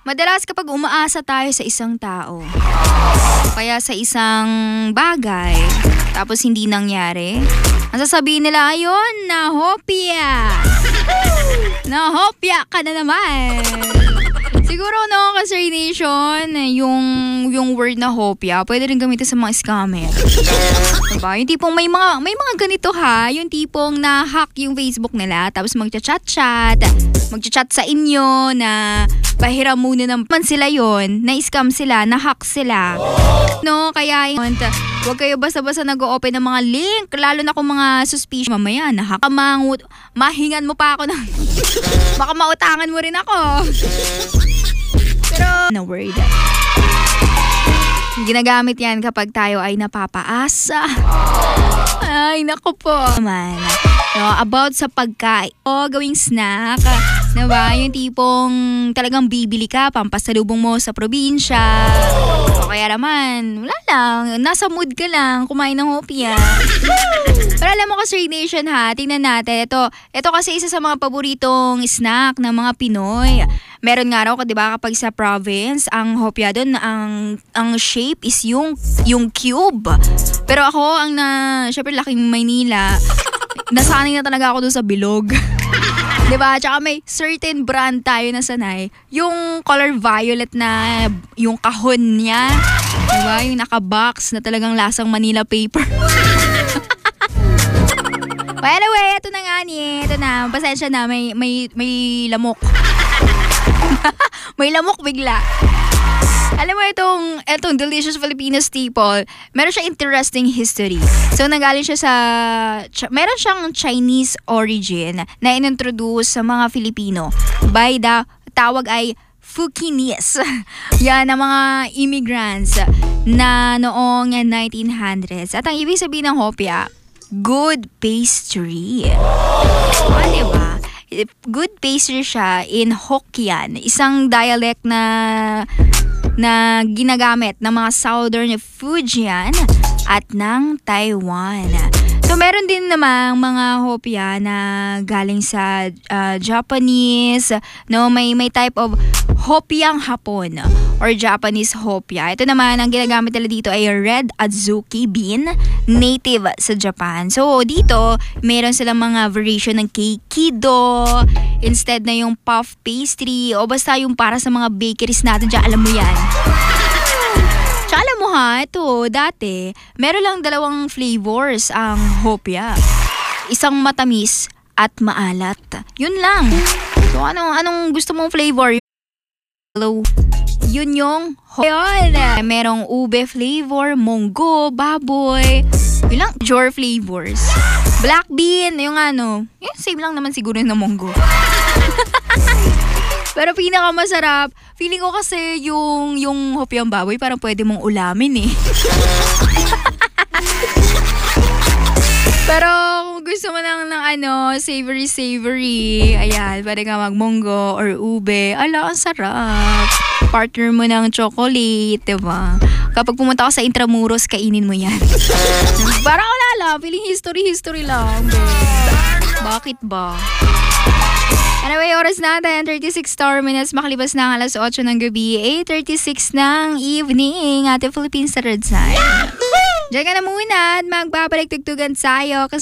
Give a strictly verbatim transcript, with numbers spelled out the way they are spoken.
Madalas kapag umaasa tayo sa isang tao, o kaya sa isang bagay, tapos hindi nangyari, ang sasabihin nila, ayun, nahopya. Nahopya ka na naman. Siguro no, kasi Nation, yung, yung word na hopya, pwede rin gamitin sa mga scammer. Diba? Yung tipong may mga, may mga ganito ha, yung tipong na-hack yung Facebook nila, tapos magchat-chat-chat, magchat-chat sa inyo na pahiram muna naman sila yon, na-scam sila, na-hack sila. No, kaya yun, huwag kayo basta-basta nag-o-open ng mga link, lalo na kung mga suspicious. Mamaya, na-hack ka, mangut, mahingan mo pa ako ng, baka mautangan mo rin ako. Pero, na word. Ginagamit yan kapag tayo ay napapaasa. Ay, naku po. Man, no, about sa pagkain o gawing snack. Diba? Yung tipong talagang bibili ka, pampasalubong mo sa probinsya. O kaya naman, wala lang. Nasa mood ka lang, kumain ng hopya. Pero alam mo kasi Nation ha, tingnan natin. Ito, ito kasi isa sa mga paboritong snack ng mga Pinoy. Meron nga raw, di ba, kapag sa province, ang hopya doon, ang, ang shape is yung, yung cube. Pero ako, ang na, syempre laking Maynila, nasanay na talaga ako doon sa bilog. Diba? Tsaka may certain brand tayo na sanay. Yung color violet na yung kahon niya. Diba? Yung naka-box na talagang lasang Manila paper. By the way, ito na nga ni. Ito na. Pasensya na. May, may, may lamok. May lamok bigla. Alam mo itong, itong Delicious Filipino staple, meron siyang interesting history. So, nanggaling siya sa, ch- meron siyang Chinese origin na inintroduce sa mga Filipino by the, tawag ay Fukienese. Yan, ng mga immigrants na noong nineteen hundreds. At ang ibig sabihin ng hopya, good pastry. O, diba? Good pastry siya in Hokkien, isang dialect na na ginagamit ng mga Southern Fujian at ng Taiwan. So, meron din namang mga hopya na galing sa uh, Japanese, no? May, may type of hopyang Hapon or Japanese hopya. Ito naman, ang ginagamit nila dito ay red azuki bean, native sa Japan. So, dito, meron silang mga variation ng keikido, instead na yung puff pastry, o basta yung para sa mga bakeries natin dyan, alam mo yan. Tsaka alam mo ha, ito, dati, meron lang dalawang flavors ang hopya. Isang matamis at maalat. Yun lang. So, ano, anong gusto mong flavor? Hello. Yun yung hopya. Merong ube flavor, monggo, baboy. Yun lang, jor flavors. Black bean, yung ano, eh, same lang naman siguro yung monggo. Pero pinakamasarap, feeling ko kasi yung, yung hopyang baboy parang pwede mong ulamin eh. Pero kung gusto mo lang ng ano, savory-savory, ayan, pwede ka magmonggo or ube. Ala, ang sarap. Partner mo ng chocolate, diba? Kapag pumunta ka sa Intramuros, kainin mo yan. Parang wala lang, feeling history-history lang. Bakit ba? Anyway, oras natin, thirty-six star minutes, makalibas na ang alas otso ng gabi, eight thirty-six ng evening, ating Philippine Standard Time. Diyan ka na muna at magbabalik tugtugan tayo kasi